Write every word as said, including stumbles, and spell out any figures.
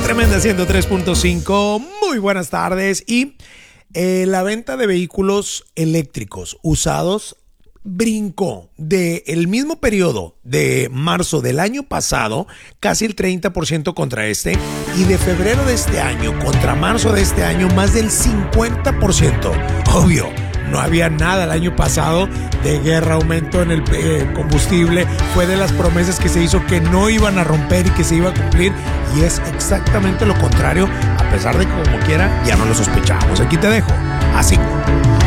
tremenda ciento tres punto cinco. Muy buenas tardes. Y eh, la venta de vehículos eléctricos usados brincó del mismo periodo de marzo del año pasado, casi el treinta por ciento contra este, y de febrero de este año contra marzo de este año, más del cincuenta por ciento. Obvio, no había nada el año pasado de guerra, aumento en el eh, combustible. Fue de las promesas que se hizo que no iban a romper y que se iba a cumplir, y es exactamente lo contrario, a pesar de que como quiera ya no lo sospechábamos. Aquí te dejo, así.